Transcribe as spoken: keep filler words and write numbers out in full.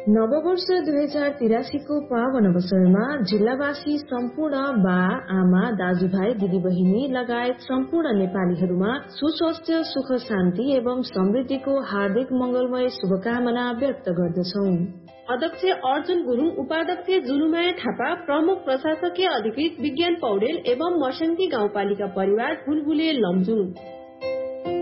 नववर्ष दुई हजार तिरासीको पावन अवसरमा जिल्लावासी सम्पूर्ण बा आमा दाजुभाइ दिदीबहिनी लगायत सम्पूर्ण नेपालीहरूमा सुस्वास्थ्य सुख शान्ति एवं समृद्धिको हार्दिक मंगलमय शुभकामना व्यक्त गर्दछौं। अध्यक्ष अर्जुन गुरुङ, उपाध्यक्ष जुनुमाया थापा, प्रमुख प्रशासकीय अधिकृत विज्ञान पौडेल एवं मर्सन्ती गाउँपालिका परिवार बुलबुले लमजुङ।